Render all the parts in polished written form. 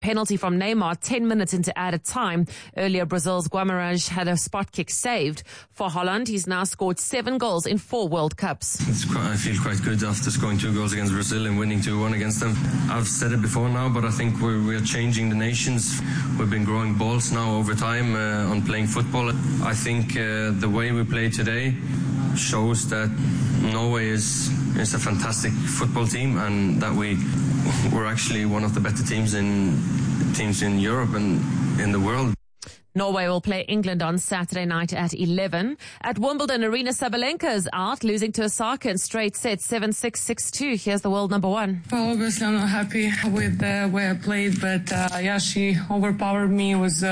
penalty from Neymar 10 minutes into added time. Earlier, Brazil's Guimarães had a spot kick saved. For Holland, he's now scored 7 goals in 4 World Cups. I feel quite good after scoring 2 goals against Brazil and winning 2-1 against them. I've said it before now, but I think we're changing the nations. We've been growing balls now over time on playing football. I think the way we play today shows that Norway is a fantastic football team, and that we're actually one of the better teams in Europe and in the world. Norway will play England on Saturday night at 11. At Wimbledon, Aryna Sabalenka is out, losing to Osaka in straight sets, 7-6, 6-2. Here's the world number 1. Well, obviously I'm not happy with the way I played, but she overpowered me. It was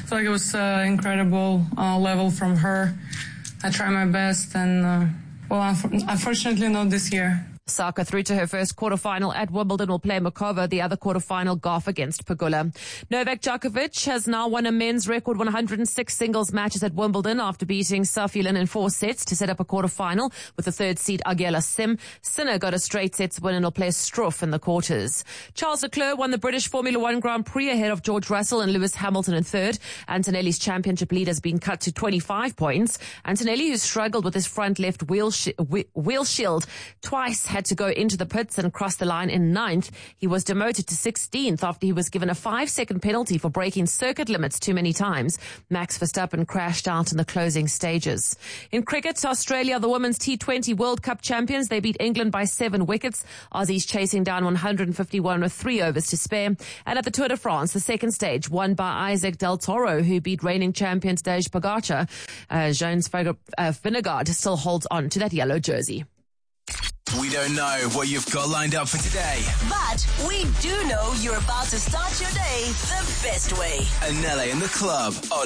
incredible level from her. I tried my best, and unfortunately not this year. Osaka through to her first quarterfinal at Wimbledon will play Mokova, the other quarterfinal Goff against Pegula. Novak Djokovic has now won a men's record 106 singles matches at Wimbledon after beating Safiullin in 4 sets to set up a quarterfinal with the 3rd seed Aguila Sim. Sinner got a straight sets win and will play Struff in the quarters. Charles Leclerc won the British Formula 1 Grand Prix ahead of George Russell and Lewis Hamilton in 3rd. Antonelli's championship lead has been cut to 25 points. Antonelli, who struggled with his front left wheel shield twice, had to go into the pits and cross the line in 9th. He was demoted to 16th after he was given a 5-second penalty for breaking circuit limits too many times. Max Verstappen crashed out in the closing stages. In cricket, Australia, the Women's T20 World Cup champions, they beat England by 7 wickets. Aussies chasing down 151 with 3 overs to spare. And at the Tour de France, the second stage won by Isaac Del Toro, who beat reigning champions Dej Pogacar. Jones Vingegaard still holds on to that yellow jersey. We don't know what you've got lined up for today, but we do know you're about to start your day the best way. Anele in the club on